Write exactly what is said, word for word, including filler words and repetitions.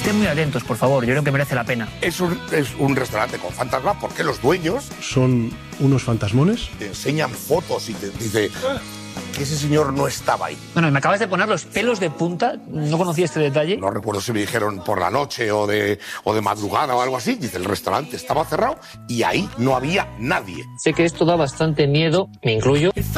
estén muy atentos, por favor. Yo creo que merece la pena. Es un, es un restaurante con fantasma porque los dueños... ¿Son unos fantasmones? Te enseñan fotos y te dice que ese señor no estaba ahí. Bueno, y me acabas de poner los pelos de punta. No conocía este detalle. No recuerdo si me dijeron por la noche o de, o de madrugada o algo así. Dice, el restaurante estaba cerrado y ahí no había nadie. Sé que esto da bastante miedo, me incluyo.